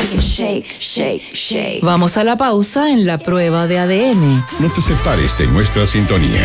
make it shake, shake, shake. Vamos a la pausa en la prueba de ADN. No te separes de nuestra sintonía.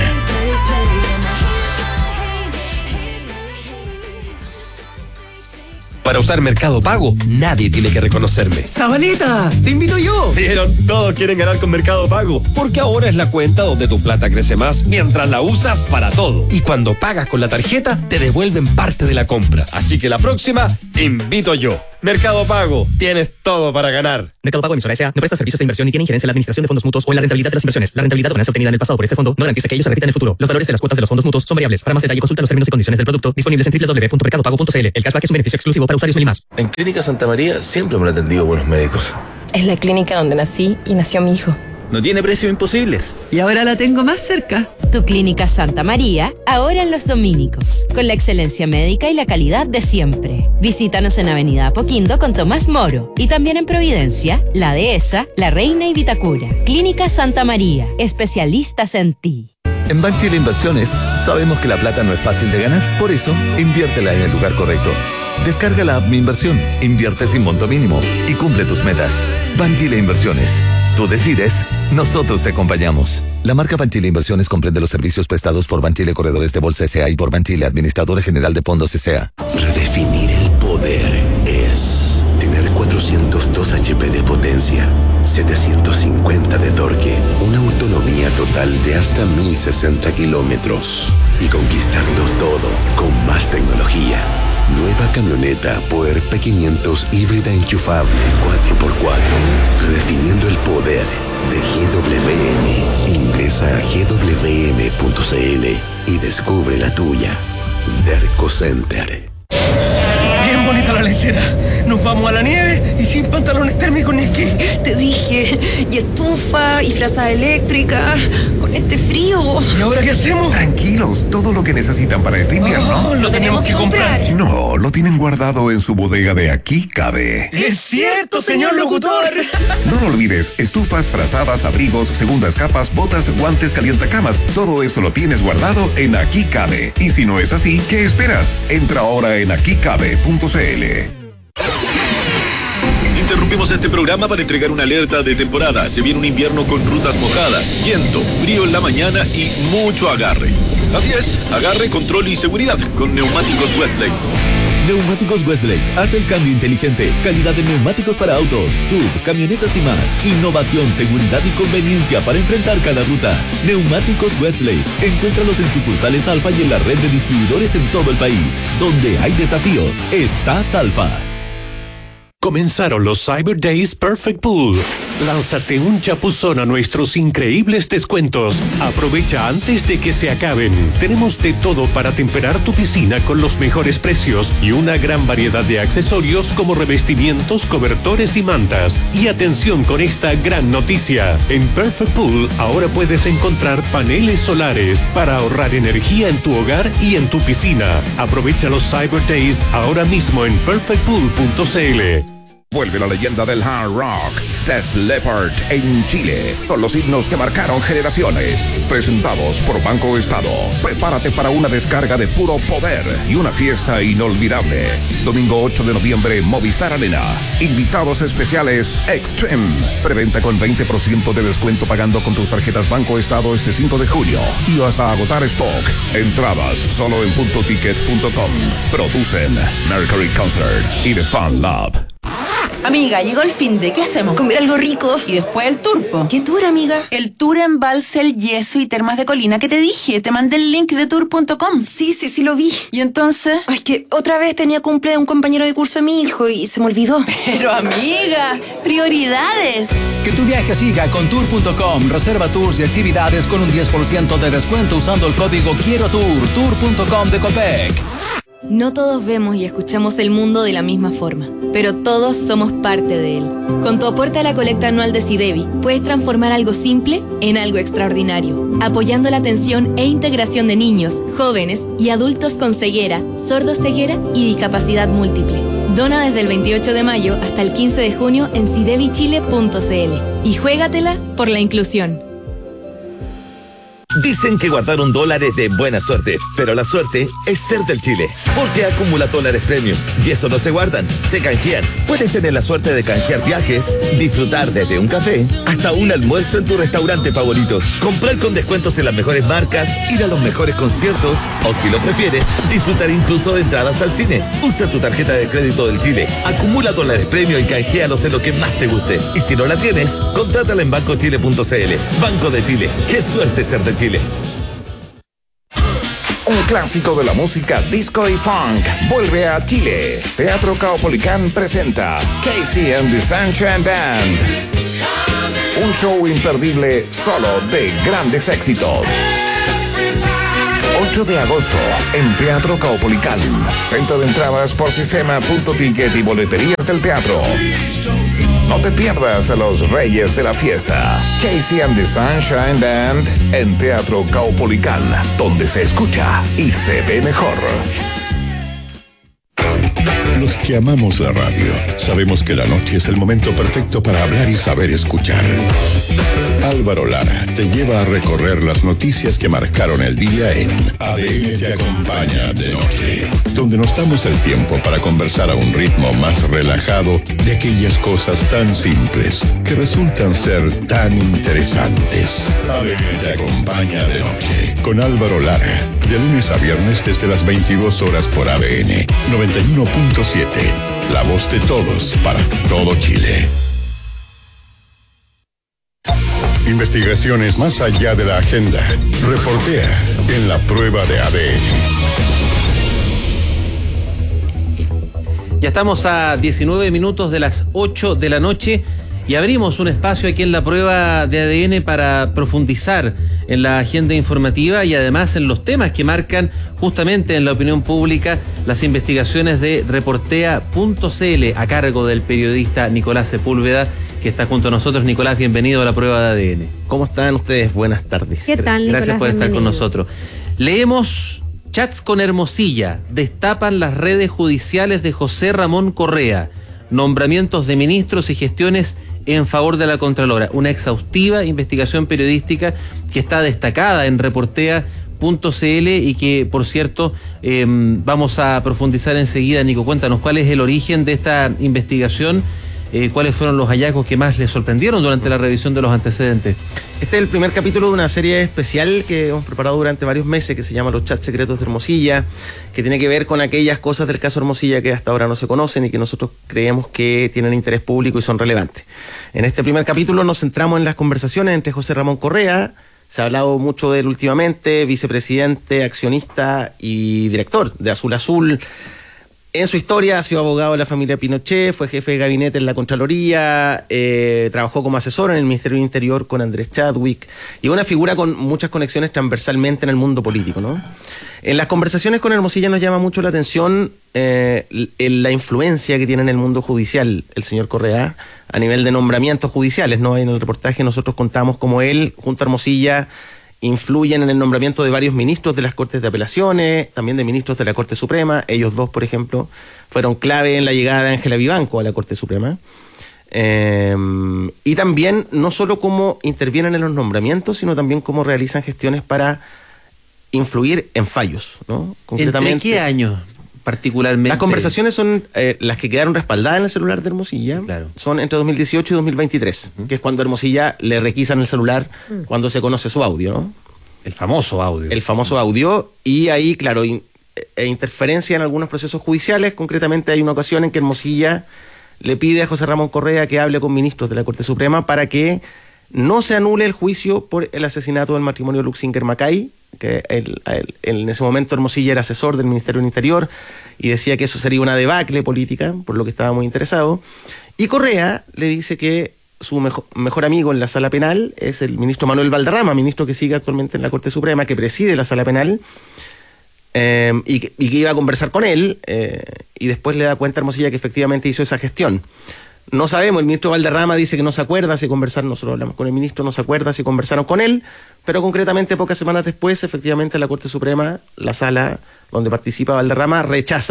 Para usar Mercado Pago, nadie tiene que reconocerme. ¡Zabaleta! ¡Te invito yo! ¿Vieron? Todos quieren ganar con Mercado Pago, porque ahora es la cuenta donde tu plata crece más mientras la usas para todo. Y cuando pagas con la tarjeta, te devuelven parte de la compra. Así que la próxima, te invito yo. Mercado Pago, tienes todo para ganar. Mercado Pago emisora S.A. no presta servicios de inversión ni tiene injerencia en la administración de fondos mutuos o en la rentabilidad de las inversiones. La rentabilidad o ganancia obtenida en el pasado por este fondo no garantiza que ellos se repitan en el futuro. Los valores de las cuotas de los fondos mutuos son variables. Para más detalle, consulta los términos y condiciones del producto disponibles en www.mercadopago.cl. El cashback es un beneficio exclusivo para usuarios Meli+. En Clínica Santa María siempre me han atendido buenos médicos. Es la clínica donde nací y nació mi hijo. No tiene precios imposibles. Y ahora la tengo más cerca. Tu Clínica Santa María, ahora en Los Dominicos, con la excelencia médica y la calidad de siempre. Visítanos en Avenida Apoquindo con Tomás Moro y también en Providencia, La Dehesa, La Reina y Vitacura. Clínica Santa María, especialistas en ti. En Banchile Inversiones sabemos que la plata no es fácil de ganar, por eso inviértela en el lugar correcto. Descarga la app Mi Inversión, invierte sin monto mínimo y cumple tus metas. Banchile Inversiones. Tú decides, nosotros te acompañamos. La marca Banchile Inversiones comprende los servicios prestados por Banchile Corredores de Bolsa S.A. y por Banchile Administradora General de Fondos S.A. Redefinir el poder es tener 402 HP de potencia, 750 de torque, una autonomía total de hasta 1060 kilómetros y conquistarlo todo con más tecnología. Nueva camioneta Power P500 híbrida enchufable 4x4. Redefiniendo el poder de GWM. Ingresa a gwm.cl y descubre la tuya. Derco Center. Bien bonita la lecera. Nos vamos a la nieve y sin pantalones térmicos ni esquí. Te dije, y estufa, y frazada eléctrica, con este frío. ¿Y ahora qué hacemos? Tranquilos, todo lo que necesitan para este invierno. Lo tenemos que comprar. No, lo tienen guardado en su bodega de Aquí Cabe. ¡Es cierto, señor locutor! No lo olvides, estufas, frazadas, abrigos, segundas capas, botas, guantes, calientacamas. Todo eso lo tienes guardado en Aquí Cabe. Y si no es así, ¿qué esperas? Entra ahora en aquicabe.cl. Interrumpimos este programa para entregar una alerta de temporada. Se viene un invierno con rutas mojadas, viento, frío en la mañana y mucho agarre. Así es, agarre, control y seguridad con Neumáticos Westlake. Neumáticos Westlake hace el cambio inteligente. Calidad de neumáticos para autos, sub, camionetas y más. Innovación, seguridad y conveniencia para enfrentar cada ruta. Neumáticos Westlake. Encuéntralos en sucursales Alfa y en la red de distribuidores en todo el país. Donde hay desafíos, está Alfa. Comenzaron los Cyber Days Perfect Pool. Lánzate un chapuzón a nuestros increíbles descuentos. Aprovecha antes de que se acaben. Tenemos de todo para temperar tu piscina con los mejores precios y una gran variedad de accesorios como revestimientos, cobertores y mantas. Y atención con esta gran noticia. En Perfect Pool ahora puedes encontrar paneles solares para ahorrar energía en tu hogar y en tu piscina. Aprovecha los Cyber Days ahora mismo en perfectpool.cl. Vuelve la leyenda del hard rock, Def Leppard en Chile, con los himnos que marcaron generaciones. Presentados por Banco Estado. Prepárate para una descarga de puro poder y una fiesta inolvidable. Domingo 8 de noviembre, Movistar Arena. Invitados especiales Extreme. Preventa con 20% de descuento pagando con tus tarjetas Banco Estado este 5 de julio. Y hasta agotar stock. Entradas solo en puntoticket.com. Producen Mercury Concert y The Fan Lab. Amiga, llegó el finde. ¿Qué hacemos? Comer algo rico. Y después el tour, po. ¿Qué tour, amiga? El tour en Balsel, Yeso y Termas de Colina que te dije. Te mandé el link de tour.com. Sí, lo vi. ¿Y entonces? Ay, es que otra vez tenía cumple de un compañero de curso de mi hijo y se me olvidó. Pero, amiga, prioridades. Que tu viaje siga con tour.com. Reserva tours y actividades con un 10% de descuento usando el código Quiero Tour. Tour.com de Copec. No todos vemos y escuchamos el mundo de la misma forma, pero todos somos parte de él. Con tu aporte a la colecta anual de Sidevi, puedes transformar algo simple en algo extraordinario, apoyando la atención e integración de niños, jóvenes y adultos con ceguera, sordoceguera y discapacidad múltiple. Dona desde el 28 de mayo hasta el 15 de junio en sidevichile.cl y juégatela por la inclusión. Dicen que guardar un dólar es de buena suerte, pero la suerte es ser del Chile, porque acumula dólares premium y eso no se guardan, se canjean. Puedes tener la suerte de canjear viajes, disfrutar desde un café hasta un almuerzo en tu restaurante favorito, comprar con descuentos en las mejores marcas, ir a los mejores conciertos o, si lo prefieres, disfrutar incluso de entradas al cine. Usa tu tarjeta de crédito del Chile, acumula dólares premium y canjealos en lo que más te guste. Y si no la tienes, contrátala en bancochile.cl. Banco de Chile, qué suerte ser de Chile. Un clásico de la música disco y funk vuelve a Chile. Teatro Caupolicán presenta Casey and the Sunshine Band. Un show imperdible solo de grandes éxitos. 8 de agosto en Teatro Caupolicán. Venta de entradas por sistema.ticket y boleterías del teatro. No te pierdas a los reyes de la fiesta. Casey and the Sunshine Band en Teatro Caupolicán, donde se escucha y se ve mejor. Los que amamos la radio sabemos que la noche es el momento perfecto para hablar y saber escuchar. Álvaro Lara te lleva a recorrer las noticias que marcaron el día en ADN te acompaña de noche, donde nos damos el tiempo para conversar a un ritmo más relajado de aquellas cosas tan simples que resultan ser tan interesantes. ADN te acompaña de noche con Álvaro Lara, de lunes a viernes desde las 22 horas por ADN 91.7, la voz de todos para todo Chile. Investigaciones más allá de la agenda. Reportea en la prueba de ADN. Ya estamos a 19 minutos de las 8 de la noche y abrimos un espacio aquí en la prueba de ADN para profundizar en la agenda informativa y además en los temas que marcan justamente en la opinión pública las investigaciones de Reportea.cl a cargo del periodista Nicolás Sepúlveda, que está junto a nosotros. Nicolás, bienvenido a la prueba de ADN. ¿Cómo están ustedes? Buenas tardes. ¿Qué tal, Nicolás? Gracias por estar con nosotros. Leemos: chats con Hermosilla, destapan las redes judiciales de José Ramón Correa, nombramientos de ministros y gestiones en favor de la Contralora. Una exhaustiva investigación periodística que está destacada en Reportea.cl y que, por cierto, vamos a profundizar enseguida. Nico, cuéntanos cuál es el origen de esta investigación. ¿Cuáles fueron los hallazgos que más les sorprendieron durante la revisión de los antecedentes? Este es el primer capítulo de una serie especial que hemos preparado durante varios meses, que se llama Los Chats Secretos de Hermosilla, que tiene que ver con aquellas cosas del caso Hermosilla que hasta ahora no se conocen y que nosotros creemos que tienen interés público y son relevantes. En este primer capítulo nos centramos en las conversaciones entre José Ramón Correa, se ha hablado mucho de él últimamente, vicepresidente, accionista y director de Azul Azul. En su historia ha sido abogado de la familia Pinochet, fue jefe de gabinete en la Contraloría, trabajó como asesor en el Ministerio del Interior con Andrés Chadwick y una figura con muchas conexiones transversalmente en el mundo político, ¿no? En las conversaciones con Hermosilla nos llama mucho la atención la influencia que tiene en el mundo judicial el señor Correa a nivel de nombramientos judiciales, ¿no? En el reportaje nosotros contamos cómo él, junto a Hermosilla, influyen en el nombramiento de varios ministros de las Cortes de Apelaciones, también de ministros de la Corte Suprema. Ellos dos, por ejemplo, fueron clave en la llegada de Ángela Vivanco a la Corte Suprema. Y también, no solo cómo intervienen en los nombramientos, sino también cómo realizan gestiones para influir en fallos, ¿no? Concretamente, ¿entre qué años particularmente? Las conversaciones son las que quedaron respaldadas en el celular de Hermosilla. Sí, claro. Son entre 2018 y 2023, que es cuando Hermosilla le requisan el celular cuando se conoce su audio, ¿no? El famoso audio. El famoso audio, y ahí, claro, interferencia en algunos procesos judiciales. Concretamente hay una ocasión en que Hermosilla le pide a José Ramón Correa que hable con ministros de la Corte Suprema para que no se anule el juicio por el asesinato del matrimonio Luxinger-Macay, que en ese momento Hermosilla era asesor del Ministerio del Interior y decía que eso sería una debacle política, por lo que estaba muy interesado. Y Correa le dice que su mejor amigo en la sala penal es el ministro Manuel Valderrama, ministro que sigue actualmente en la Corte Suprema, que preside la sala penal, y que iba a conversar con él, y después le da cuenta a Hermosilla que efectivamente hizo esa gestión. No sabemos, el ministro Valderrama dice que no se acuerda si conversaron, nosotros hablamos con el ministro, no se acuerda si conversaron con él, pero concretamente pocas semanas después, efectivamente la Corte Suprema, la sala donde participa Valderrama, rechaza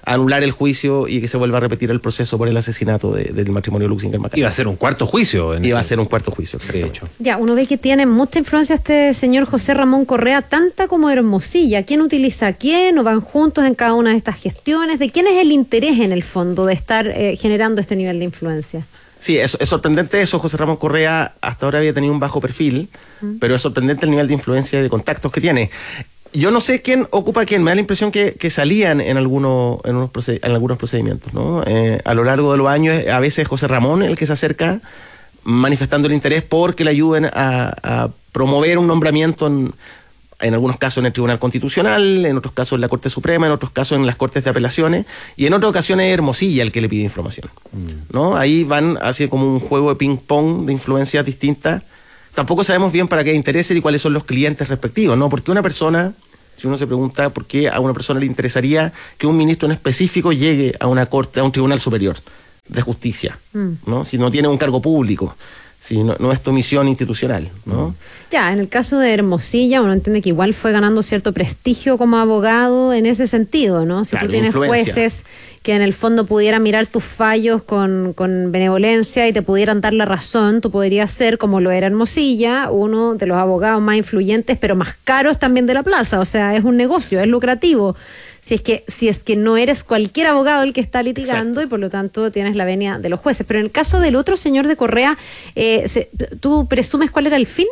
anular el juicio y que se vuelva a repetir el proceso por el asesinato del matrimonio Luxinger-Macay. Iba a ser un cuarto juicio. Iba a ser un cuarto juicio, de hecho. Ya, uno ve que tiene mucha influencia este señor José Ramón Correa, tanta como Hermosilla. ¿Quién utiliza a quién o van juntos en cada una de estas gestiones? ¿De quién es el interés en el fondo de estar generando este nivel de influencia? Sí, es sorprendente eso. José Ramón Correa hasta ahora había tenido un bajo perfil, pero es sorprendente el nivel de influencia y de contactos que tiene. Yo no sé quién ocupa a quién, me da la impresión que salían en algunos procedimientos, ¿no? A lo largo de los años, a veces José Ramón el que se acerca manifestando el interés porque le ayuden a promover un nombramiento en algunos casos en el Tribunal Constitucional, en otros casos en la Corte Suprema, en otros casos en las Cortes de Apelaciones, y en otras ocasiones es Hermosilla el que le pide información, ¿no? Ahí van así como un juego de ping-pong de influencias distintas. Tampoco sabemos bien para qué interesa y cuáles son los clientes respectivos, ¿no? Porque una persona, si uno se pregunta por qué a una persona le interesaría que un ministro en específico llegue a una corte, a un tribunal superior de justicia, ¿no? Si no tiene un cargo público, si no es tu misión institucional, ¿no? Ya, en el caso de Hermosilla, uno entiende que igual fue ganando cierto prestigio como abogado en ese sentido, ¿no? Si claro, tú tienes jueces que en el fondo pudieran mirar tus fallos con benevolencia y te pudieran dar la razón, tú podrías ser, como lo era Hermosilla, uno de los abogados más influyentes, pero más caros también de la plaza. O sea, es un negocio, es lucrativo. Si es que no eres cualquier abogado el que está litigando. Exacto. Y por lo tanto tienes la venia de los jueces. Pero en el caso del otro señor de Correa, ¿tú presumes cuál era el fin?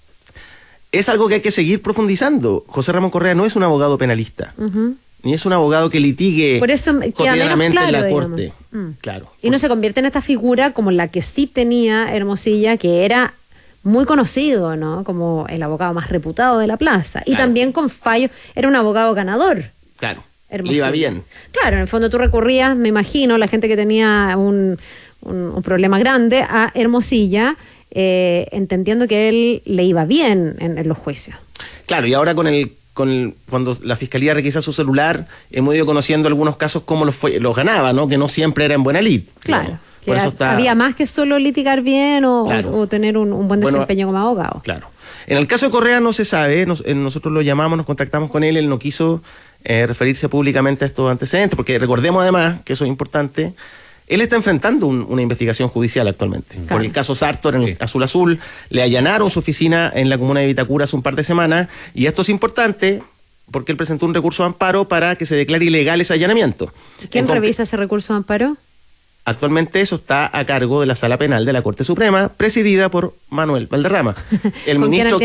Es algo que hay que seguir profundizando. José Ramón Correa no es un abogado penalista, ni es un abogado que litigue por eso cotidianamente claro, en la digamos. corte. Claro. Y no se convierte en esta figura como la que sí tenía Hermosilla, que era muy conocido, ¿no? Como el abogado más reputado de la plaza. Y también con fallos, era un abogado ganador. Claro, Hermosilla. le iba bien. Claro, en el fondo tú recurrías, me imagino, la gente que tenía un problema grande a Hermosilla, entendiendo que él le iba bien en los juicios. Claro, y ahora cuando la fiscalía requisa su celular, hemos ido conociendo algunos casos cómo los ganaba, ¿no? Que no siempre era en buena lid. Claro. ¿no? Por eso había más que solo litigar bien o tener un buen desempeño como abogado. Claro. En el caso de Correa no se sabe, nosotros lo llamamos, nos contactamos con él no quiso referirse públicamente a estos antecedentes, porque recordemos además, que eso es importante, él está enfrentando una investigación judicial actualmente. Claro. Por el caso Sartor, en el Azul Azul, le allanaron su oficina en la comuna de Vitacura hace un par de semanas, y esto es importante porque él presentó un recurso de amparo para que se declare ilegal ese allanamiento. ¿Quién revisa ese recurso de amparo? Actualmente eso está a cargo de la Sala Penal de la Corte Suprema, presidida por Manuel Valderrama, el ministro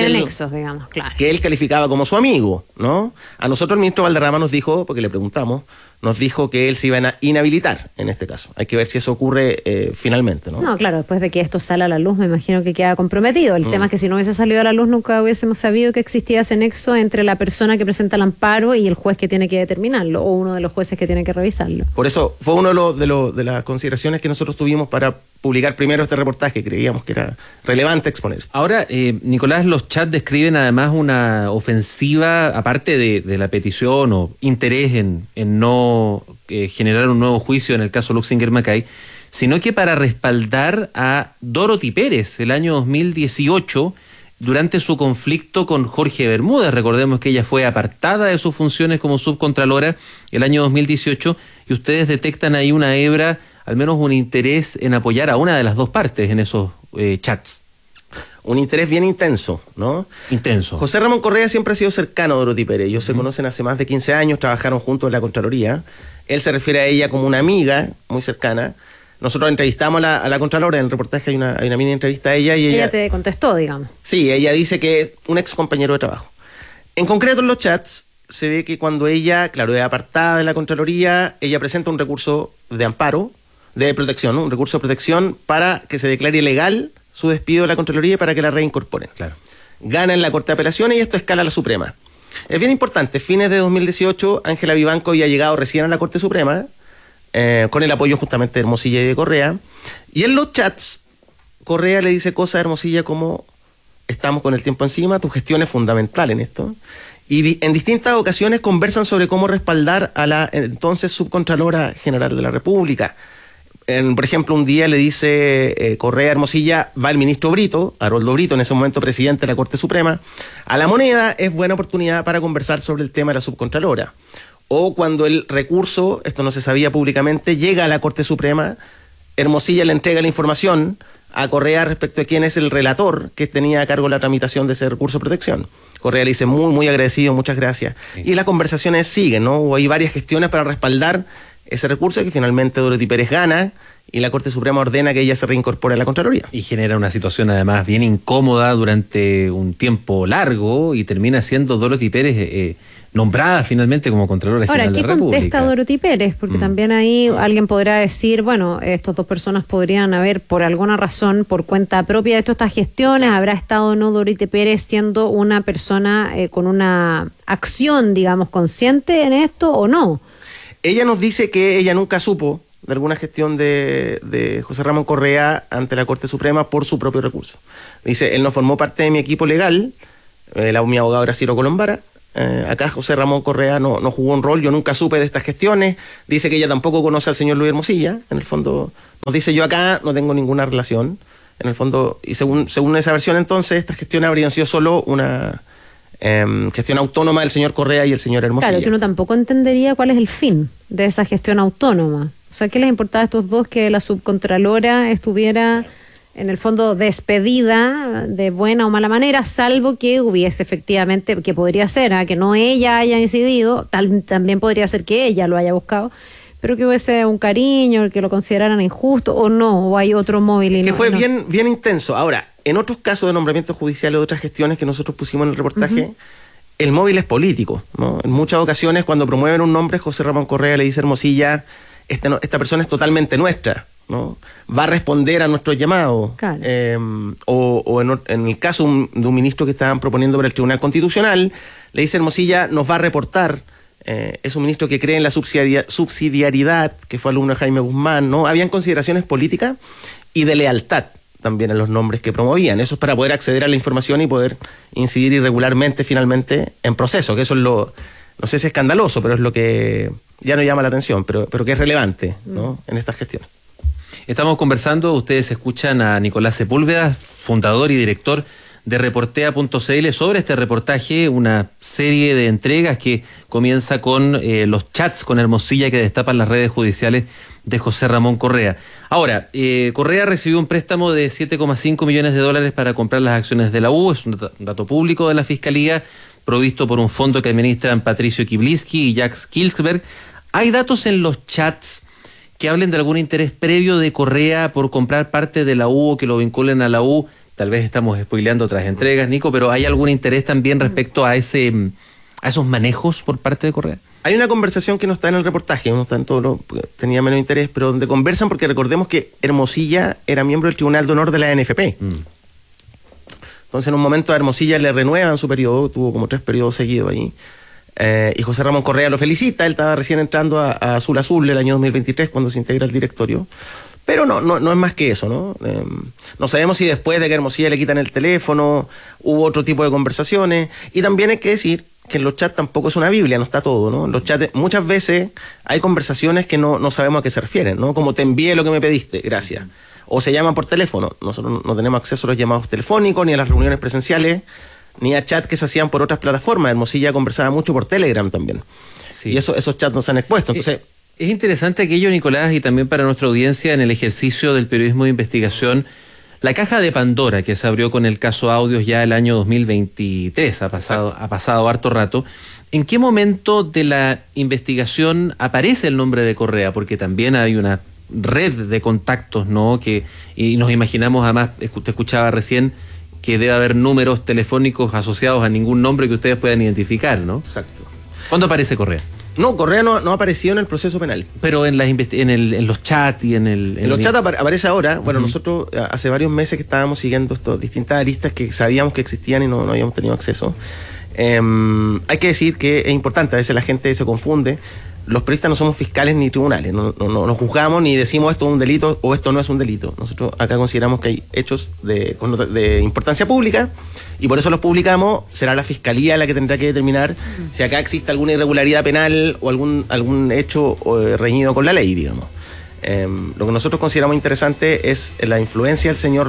que él calificaba como su amigo, ¿no? A nosotros el ministro Valderrama nos dijo, porque le preguntamos, nos dijo que él se iba a inhabilitar en este caso. Hay que ver si eso ocurre finalmente, ¿no? No, claro, después de que esto sale a la luz, me imagino que queda comprometido. El tema es que si no hubiese salido a la luz, nunca hubiésemos sabido que existía ese nexo entre la persona que presenta el amparo y el juez que tiene que determinarlo, o uno de los jueces que tiene que revisarlo. Por eso fue uno de las consideraciones que nosotros tuvimos para publicar primero este reportaje. Creíamos que era relevante exponer. Ahora, Nicolás, los chats describen además una ofensiva, aparte de la petición o interés en no generar un nuevo juicio en el caso Luxinger-Macay, sino que para respaldar a Dorothy Pérez el año 2018 durante su conflicto con Jorge Bermúdez. Recordemos que ella fue apartada de sus funciones como subcontralora el año 2018 y ustedes detectan ahí una hebra, al menos un interés en apoyar a una de las dos partes en esos chats. Un interés bien intenso, ¿no? Intenso. José Ramón Correa siempre ha sido cercano a Dorothy Pérez. Ellos se conocen hace más de 15 años, trabajaron juntos en la Contraloría. Él se refiere a ella como una amiga muy cercana. Nosotros entrevistamos a la Contralora, en el reportaje hay una mini entrevista a ella. Y ella te contestó, digamos. Sí, ella dice que es un ex compañero de trabajo. En concreto, en los chats, se ve que cuando ella, claro, es apartada de la Contraloría, ella presenta un recurso de amparo, de protección, ¿no? Un recurso de protección para que se declare ilegal su despido de la Contraloría y para que la reincorporen. Claro. Gana en la Corte de Apelaciones y esto escala a la Suprema. Es bien importante, fines de 2018, Ángela Vivanco había llegado recién a la Corte Suprema, con el apoyo justamente de Hermosilla y de Correa, y en los chats, Correa le dice cosas a Hermosilla como: estamos con el tiempo encima, tu gestión es fundamental en esto, y en distintas ocasiones conversan sobre cómo respaldar a la entonces subcontralora general de la República. Por ejemplo, un día le dice Correa a Hermosilla, va el ministro Brito, Haroldo Brito, en ese momento presidente de la Corte Suprema, a La Moneda, es buena oportunidad para conversar sobre el tema de la subcontralora. o cuando el recurso, esto no se sabía públicamente, llega a la Corte Suprema, Hermosilla le entrega la información a Correa respecto a quién es el relator que tenía a cargo la tramitación de ese recurso de protección. Correa le dice muy, muy agradecido, muchas gracias. Sí. Y las conversaciones siguen, ¿no? Hay varias gestiones para respaldar ese recurso que finalmente Dorothy Pérez gana y la Corte Suprema ordena que ella se reincorpore a la Contraloría. Y genera una situación además bien incómoda durante un tiempo largo y termina siendo Dorothy Pérez nombrada finalmente como Contralora General de la República. Ahora, ¿qué contesta Dorothy Pérez? Porque también ahí alguien podrá decir, bueno, estas dos personas podrían haber, por alguna razón, por cuenta propia de todas estas gestiones, habrá estado o no Dorothy Pérez siendo una persona con una acción, digamos, consciente en esto o no. Ella nos dice que ella nunca supo de alguna gestión de José Ramón Correa ante la Corte Suprema por su propio recurso. Dice, él no formó parte de mi equipo legal, mi abogado era Ciro Colombara, acá José Ramón Correa no jugó un rol, yo nunca supe de estas gestiones. Dice que ella tampoco conoce al señor Luis Hermosilla, en el fondo nos dice, yo acá no tengo ninguna relación, en el fondo, y según esa versión entonces, estas gestiones habrían sido solo una gestión autónoma del señor Correa y el señor Hermosilla. Claro, que uno tampoco entendería cuál es el fin de esa gestión autónoma. O sea, ¿qué les importaba a estos dos que la subcontralora estuviera en el fondo despedida de buena o mala manera, salvo que hubiese efectivamente, que podría ser, que no ella haya incidido, también podría ser que ella lo haya buscado, pero que hubiese un cariño, que lo consideraran injusto o no, o hay otro móvil. Y que no, fue no. bien intenso. Ahora, en otros casos de nombramientos judiciales o otras gestiones que nosotros pusimos en el reportaje, el móvil es político, ¿no? En muchas ocasiones cuando promueven un nombre, José Ramón Correa le dice a Hermosilla, esta persona es totalmente nuestra, ¿no? Va a responder a nuestros llamados. Claro. O en el caso de un ministro que estaban proponiendo para el Tribunal Constitucional, le dice Hermosilla, nos va a reportar. Es un ministro que cree en la subsidiariedad, que fue alumno de Jaime Guzmán, ¿no? Habían consideraciones políticas y de lealtad también en los nombres que promovían. Eso es para poder acceder a la información y poder incidir irregularmente finalmente en proceso, que eso es lo, no sé si es escandaloso, pero es lo que ya no llama la atención, pero que es relevante, ¿no? En estas gestiones. Estamos conversando, ustedes escuchan a Nicolás Sepúlveda, fundador y director de Reportea.cl, sobre este reportaje, una serie de entregas que comienza con los chats con Hermosilla que destapan las redes judiciales de José Ramón Correa. Ahora, Correa recibió un préstamo de $7,5 millones para comprar las acciones de la U, es un dato público de la Fiscalía, provisto por un fondo que administran Patricio Kibliski y Jacques Kilsberg. ¿Hay datos en los chats que hablen de algún interés previo de Correa por comprar parte de la U o que lo vinculen a la U? Tal vez estamos spoileando otras entregas, Nico, pero ¿hay algún interés también respecto a esos manejos por parte de Correa? Hay una conversación que no está en el reportaje, no está en todo tenía menos interés, pero donde conversan porque recordemos que Hermosilla era miembro del Tribunal de Honor de la NFP. Entonces en un momento a Hermosilla le renuevan su periodo, tuvo como 3 periodos seguidos ahí. Y José Ramón Correa lo felicita, él estaba recién entrando a Azul Azul el año 2023 cuando se integra al directorio. Pero no es más que eso, ¿no? No sabemos si después de que a Hermosilla le quitan el teléfono hubo otro tipo de conversaciones. Y también hay que decir que en los chats tampoco es una Biblia, no está todo, ¿no? En los chats muchas veces hay conversaciones que no sabemos a qué se refieren, ¿no? Como te envié lo que me pediste, gracias. O se llaman por teléfono. Nosotros no tenemos acceso a los llamados telefónicos, ni a las reuniones presenciales, ni a chats que se hacían por otras plataformas. Hermosilla conversaba mucho por Telegram también. Sí. Y esos chats no se han expuesto, entonces... Es interesante aquello, Nicolás, y también para nuestra audiencia en el ejercicio del periodismo de investigación, la caja de Pandora que se abrió con el caso Audios ya el año 2023, ha pasado harto rato. ¿En qué momento de la investigación aparece el nombre de Correa? Porque también hay una red de contactos, ¿no? Y nos imaginamos, además, te escuchaba recién, que debe haber números telefónicos asociados a ningún nombre que ustedes puedan identificar, ¿no? Exacto. ¿Cuándo aparece Correa? No, Correa no ha aparecido en el proceso penal. Pero en los chats y en los chats aparece ahora. Bueno, nosotros hace varios meses que estábamos siguiendo estas distintas aristas que sabíamos que existían y no habíamos tenido acceso. Hay que decir que es importante, a veces la gente se confunde. Los periodistas no somos fiscales ni tribunales, no juzgamos ni decimos esto es un delito o esto no es un delito. Nosotros acá consideramos que hay hechos de importancia pública y por eso los publicamos. Será la Fiscalía la que tendrá que determinar si acá existe alguna irregularidad penal o algún hecho reñido con la ley, digamos. Lo que nosotros consideramos interesante es la influencia del señor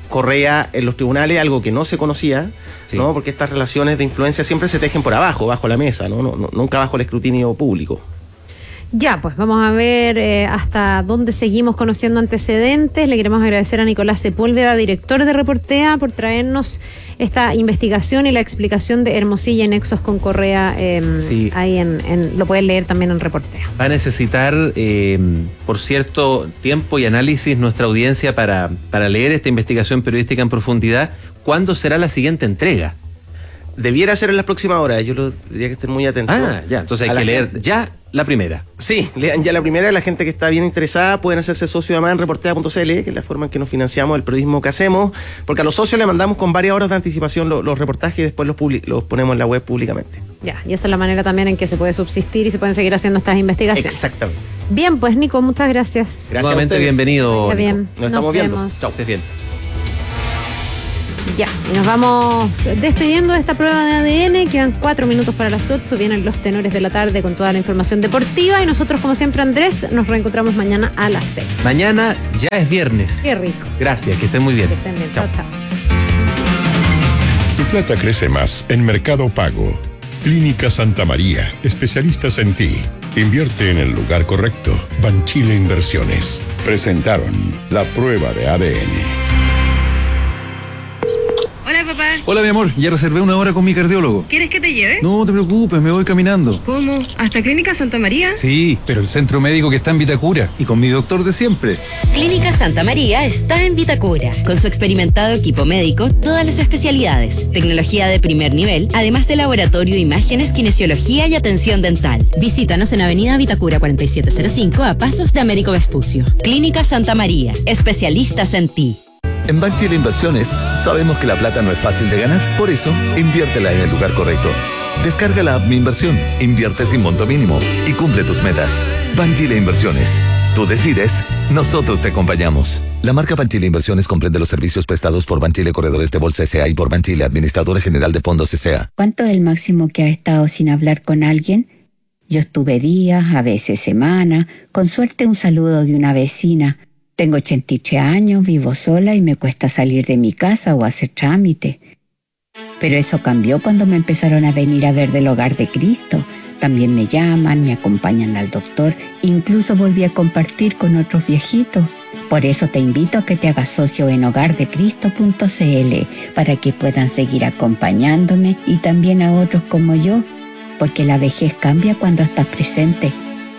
Correa en los tribunales, algo que no se conocía, sí, ¿no? Porque estas relaciones de influencia siempre se tejen por abajo, bajo la mesa, ¿no? Nunca bajo el escrutinio público. Ya, pues vamos a ver hasta dónde seguimos conociendo antecedentes. Le queremos agradecer a Nicolás Sepúlveda, director de Reportea, por traernos esta investigación y la explicación de Hermosilla y nexos con Correa. Sí. Ahí lo pueden leer también en Reportea. Va a necesitar, por cierto, tiempo y análisis nuestra audiencia para leer esta investigación periodística en profundidad. ¿Cuándo será la siguiente entrega? Debiera ser en las próximas horas, yo lo diría que estén muy atentos. Ya, entonces hay que leer ya la primera. Sí, lean ya la primera, la gente que está bien interesada pueden hacerse socio además en reportea.cl, que es la forma en que nos financiamos el periodismo que hacemos, porque a los socios le mandamos con varias horas de anticipación los reportajes y después los ponemos en la web públicamente. Ya, y esa es la manera también en que se puede subsistir y se pueden seguir haciendo estas investigaciones. Exactamente. Bien, pues Nico, muchas gracias. Nuevamente bienvenido. Está bien. Nos estamos viendo. Chao, estés bien. Ya, y nos vamos despidiendo de esta prueba de ADN. Quedan 4 minutos para las 8. Vienen los tenores de la tarde con toda la información deportiva. Y nosotros, como siempre, Andrés, nos reencontramos mañana a las 6. Mañana ya es viernes. Qué rico. Gracias, que estén muy bien. Que estén bien. Chao, chao. Tu plata crece más en Mercado Pago. Clínica Santa María, especialistas en ti. Invierte en el lugar correcto. Banchile Inversiones. Presentaron la prueba de ADN. Hola, papá. Hola, mi amor. Ya reservé una hora con mi cardiólogo. ¿Quieres que te lleve? No te preocupes, me voy caminando. ¿Cómo? ¿Hasta Clínica Santa María? Sí, pero el centro médico que está en Vitacura y con mi doctor de siempre. Clínica Santa María está en Vitacura. Con su experimentado equipo médico, todas las especialidades, tecnología de primer nivel, además de laboratorio, imágenes, kinesiología y atención dental. Visítanos en Avenida Vitacura 4705 a pasos de Américo Vespucio. Clínica Santa María, especialistas en ti. En Banchile Inversiones sabemos que la plata no es fácil de ganar, por eso inviértela en el lugar correcto. Descarga la app Mi Inversión, invierte sin monto mínimo y cumple tus metas. Banchile Inversiones. Tú decides, nosotros te acompañamos. La marca Banchile Inversiones comprende los servicios prestados por Banchile Corredores de Bolsa S.A. y por Banchile Administradora General de Fondos S.A. ¿Cuánto es el máximo que has estado sin hablar con alguien? Yo estuve días, a veces semanas, con suerte un saludo de una vecina. Tengo 83 años, vivo sola y me cuesta salir de mi casa o hacer trámite. Pero eso cambió cuando me empezaron a venir a ver del Hogar de Cristo. También me llaman, me acompañan al doctor, incluso volví a compartir con otros viejitos. Por eso te invito a que te hagas socio en hogardecristo.cl para que puedan seguir acompañándome y también a otros como yo, porque la vejez cambia cuando estás presente.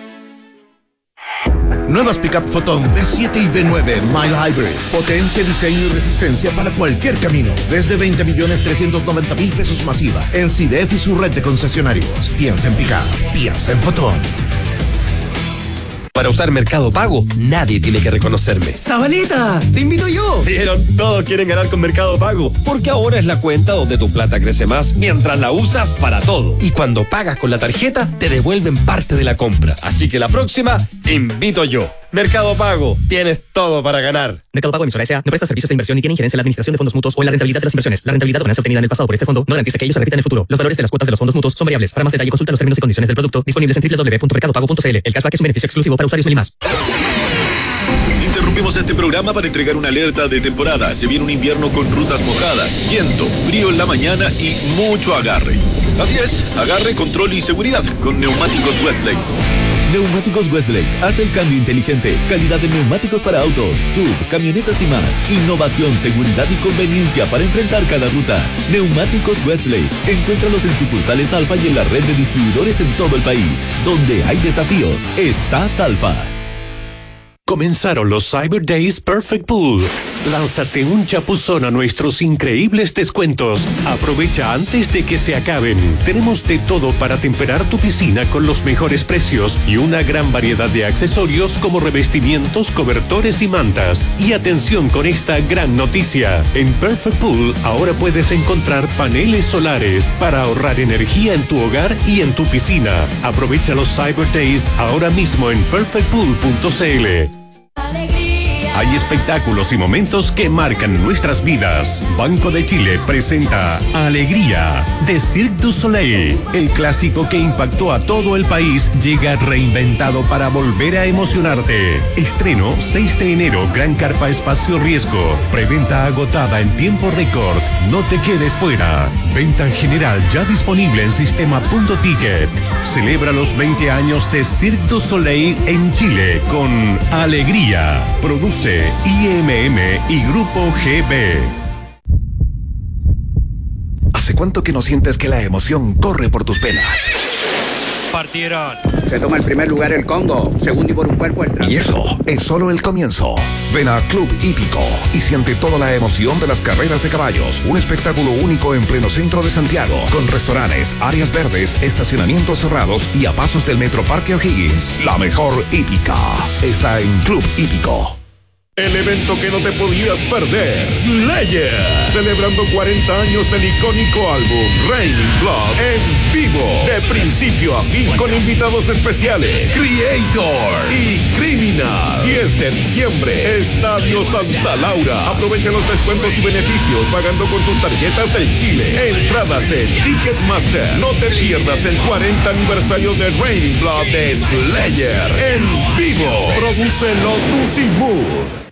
Nuevas Pickup Photon V7 y V9 Mile Hybrid. Potencia, diseño y resistencia para cualquier camino. Desde 20.390.000 pesos masiva. En CIDEF y su red de concesionarios. Piensa en Pickup. Piensa en Photon. Para usar Mercado Pago, nadie tiene que reconocerme. ¡Zabaleta! ¡Te invito yo! Vieron, todos quieren ganar con Mercado Pago, porque ahora es la cuenta donde tu plata crece más mientras la usas para todo. Y cuando pagas con la tarjeta, te devuelven parte de la compra. Así que la próxima, te invito yo. Mercado Pago, tienes todo para ganar. Mercado Pago emisora S.A. no presta servicios de inversión ni tiene injerencia en la administración de fondos mutuos o en la rentabilidad de las inversiones. La rentabilidad o ganancia obtenida en el pasado por este fondo no garantiza que ellos se repitan en el futuro. Los valores de las cuotas de los fondos mutuos son variables. Para más detalle, consulta los términos y condiciones del producto disponibles en www.mercadopago.cl. El cashback es un beneficio exclusivo para usuarios Meli+. Interrumpimos este programa para entregar una alerta de temporada. Se viene un invierno con rutas mojadas, viento, frío en la mañana y mucho agarre. Así es, agarre, control y seguridad con Neumáticos Westlake. Neumáticos Westlake hace el cambio inteligente. Calidad de neumáticos para autos, sub, camionetas y más. Innovación, seguridad y conveniencia para enfrentar cada ruta. Neumáticos Westlake. Encuéntralos en sucursales Alfa y en la red de distribuidores en todo el país. Donde hay desafíos, está Alfa. Comenzaron los Cyber Days Perfect Pool. Lánzate un chapuzón a nuestros increíbles descuentos. Aprovecha antes de que se acaben. Tenemos de todo para temperar tu piscina con los mejores precios y una gran variedad de accesorios como revestimientos, cobertores y mantas. Y atención con esta gran noticia. En Perfect Pool ahora puedes encontrar paneles solares para ahorrar energía en tu hogar y en tu piscina. Aprovecha los Cyber Days ahora mismo en perfectpool.cl. Alegría, Hay espectáculos y momentos que marcan nuestras vidas. Banco de Chile presenta Alegría de Cirque du Soleil. El clásico que impactó a todo el país llega reinventado para volver a emocionarte. Estreno 6 de enero, Gran Carpa Espacio Riesgo. Preventa agotada en tiempo récord. No te quedes fuera. Venta en general ya disponible en sistema.ticket. Celebra los 20 años de Cirque du Soleil en Chile con Alegría. Produce IMM y Grupo GB. ¿Hace cuánto que no sientes que la emoción corre por tus venas? Partieron. Se toma el primer lugar el Congo, segundo y por un cuerpo el Trump. Y eso es solo el comienzo. Ven a Club Hípico y siente toda la emoción de las carreras de caballos. Un espectáculo único en pleno centro de Santiago, con restaurantes, áreas verdes, estacionamientos cerrados y a pasos del Metro Parque O'Higgins. La mejor hípica está en Club Hípico. El evento que no te podías perder, Slayer, celebrando 40 años del icónico álbum Raining Blood en vivo, de principio a fin, con invitados especiales, Creator y Criminal. 10 de diciembre, Estadio Santa Laura. Aprovecha los descuentos y beneficios pagando con tus tarjetas del Chile. Entradas en Ticketmaster. No te pierdas el 40 aniversario de Raining Blood de Slayer en vivo. Produce Lotus y Mood.